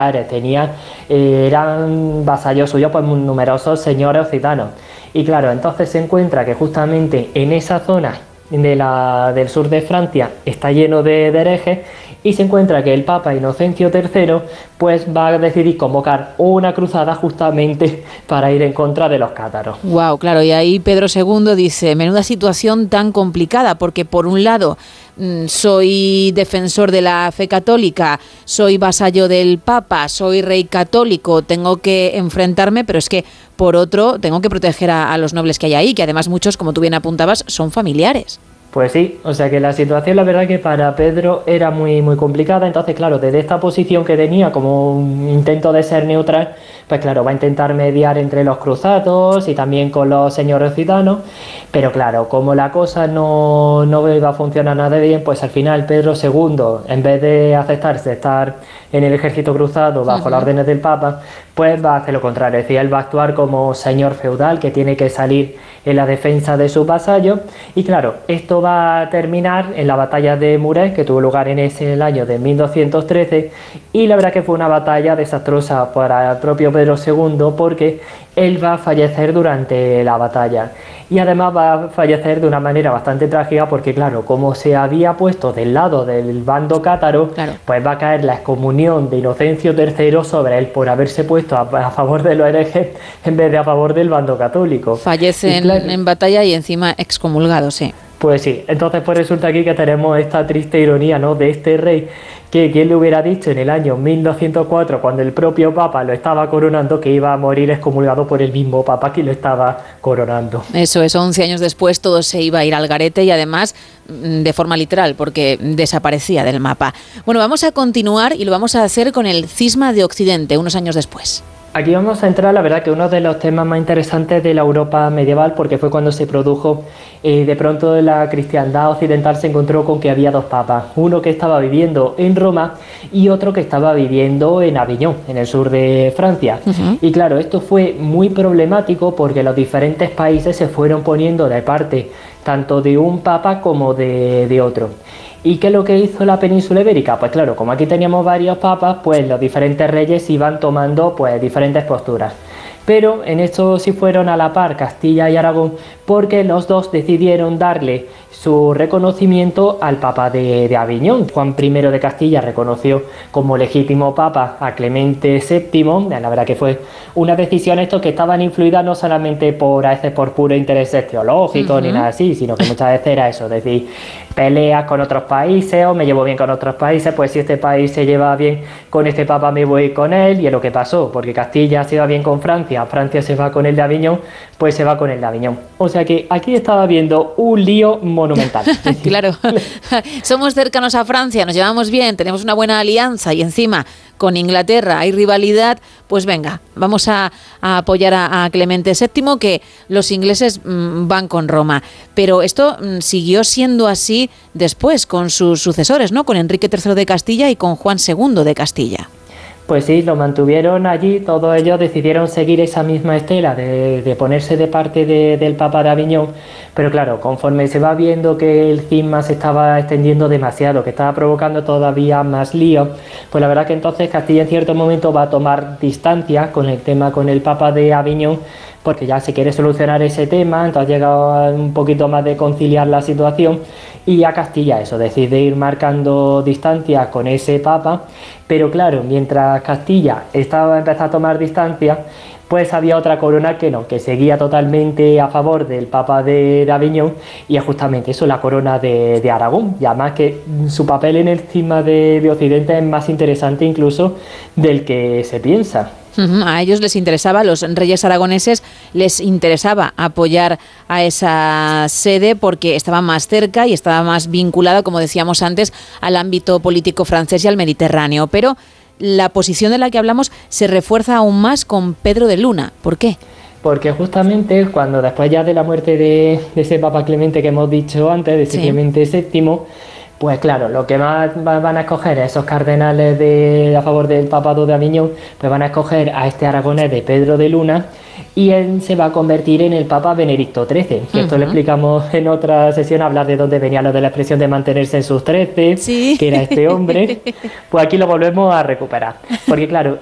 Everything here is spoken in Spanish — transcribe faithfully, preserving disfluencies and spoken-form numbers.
tenía, eh, eran vasallos suyos pues numerosos señores occitanos. Y claro, entonces se encuentra que justamente en esa zona de la, del sur de Francia está lleno de, de herejes, y se encuentra que el Papa Inocencio tercero pues va a decidir convocar una cruzada justamente para ir en contra de los cátaros. Wow, claro, y ahí Pedro segundo dice, menuda situación tan complicada, porque por un lado soy defensor de la fe católica, soy vasallo del Papa, soy rey católico, tengo que enfrentarme, pero es que por otro tengo que proteger a, a los nobles que hay ahí, que además muchos, como tú bien apuntabas, son familiares. Pues sí, o sea que la situación la verdad que para Pedro era muy muy complicada. Entonces claro, desde esta posición que tenía como un intento de ser neutral, pues claro, va a intentar mediar entre los cruzados y también con los señores occitanos, pero claro, como la cosa no, no iba a funcionar nada bien, pues al final Pedro segundo, en vez de aceptarse estar en el ejército cruzado bajo uh-huh. las órdenes del Papa, pues va a hacer lo contrario, es decir, él va a actuar como señor feudal que tiene que salir en la defensa de sus vasallos. Y claro, esto va a terminar en la batalla de Muret, que tuvo lugar en ese el año de mil doscientos trece, y la verdad que fue una batalla desastrosa para el propio Pedro segundo, porque él va a fallecer durante la batalla, y además va a fallecer de una manera bastante trágica, porque claro, como se había puesto del lado del bando cátaro, claro. pues va a caer la excomunión de Inocencio tercero sobre él por haberse puesto a, a favor de los herejes en vez de a favor del bando católico. Fallece en, claro, en batalla y encima excomulgado, sí. Pues sí, entonces pues resulta aquí que tenemos esta triste ironía, ¿no?, de este rey, que quién le hubiera dicho en el año mil doscientos cuatro, cuando el propio Papa lo estaba coronando, que iba a morir excomulgado por el mismo Papa que lo estaba coronando. Eso es, once años después todo se iba a ir al garete, y además de forma literal, porque desaparecía del mapa. Bueno, vamos a continuar y lo vamos a hacer con el cisma de Occidente, unos años después. Aquí vamos a entrar, la verdad, que uno de los temas más interesantes de la Europa medieval, porque fue cuando se produjo, eh, de pronto la cristiandad occidental se encontró con que había dos papas, uno que estaba viviendo en Roma y otro que estaba viviendo en Aviñón, en el sur de Francia. Uh-huh. Y claro, esto fue muy problemático porque los diferentes países se fueron poniendo de parte tanto de un papa como de, de otro. ¿Y qué es lo que hizo la península ibérica? Pues claro, como aquí teníamos varios papas, pues los diferentes reyes iban tomando pues diferentes posturas. Pero en esto sí fueron a la par Castilla y Aragón, porque los dos decidieron darle su reconocimiento al Papa de, de Aviñón. Juan primero de Castilla reconoció como legítimo Papa a Clemente séptimo, la verdad que fue una decisión esto que estaban influidas no solamente por, a veces por puros intereses teológicos uh-huh. ni nada así, sino que muchas veces era eso, es decir, peleas con otros países o me llevo bien con otros países, pues si este país se lleva bien con este Papa me voy con él, y es lo que pasó, porque Castilla se va bien con Francia, Francia se va con el de Aviñón, pues se va con el de Aviñón. O sea que aquí estaba viendo un lío monumental. Claro, somos cercanos a Francia, nos llevamos bien, tenemos una buena alianza y encima con Inglaterra hay rivalidad, pues venga, vamos a, a apoyar a, a Clemente séptimo, que los ingleses mmm, van con Roma. Pero esto mmm, siguió siendo así después con sus sucesores, ¿no? Con Enrique tercero de Castilla y con Juan segundo de Castilla. Pues sí, lo mantuvieron allí, todos ellos decidieron seguir esa misma estela de, de ponerse de parte de, del Papa de Aviñón, pero claro, conforme se va viendo que el cisma se estaba extendiendo demasiado, que estaba provocando todavía más lío, pues la verdad que entonces Castilla en cierto momento va a tomar distancia con el tema con el Papa de Aviñón, porque ya se quiere solucionar ese tema, entonces llega un poquito más de conciliar la situación, y a Castilla eso, decide ir marcando distancia con ese Papa, pero claro, mientras Castilla estaba empezando a tomar distancia, pues había otra corona que no, que seguía totalmente a favor del Papa de, de Aviñón, y es justamente eso, la corona de, de Aragón, y además que su papel en el cisma de, de Occidente es más interesante incluso del que se piensa. A ellos les interesaba, a los reyes aragoneses les interesaba apoyar a esa sede porque estaba más cerca y estaba más vinculada, como decíamos antes, al ámbito político francés y al Mediterráneo. Pero la posición de la que hablamos se refuerza aún más con Pedro de Luna. ¿Por qué? Porque justamente cuando después ya de la muerte de, de ese Papa Clemente que hemos dicho antes, de ese sí. Clemente séptimo, Pues claro, lo que más van a escoger esos cardenales de, a favor del papado de Aviñón, pues van a escoger a este aragonés de Pedro de Luna, y él se va a convertir en el Papa Benedicto trece, que uh-huh. esto lo explicamos en otra sesión, hablar de dónde venía lo de la expresión de mantenerse en sus trece, ¿sí? Que era este hombre. Pues aquí lo volvemos a recuperar, porque claro,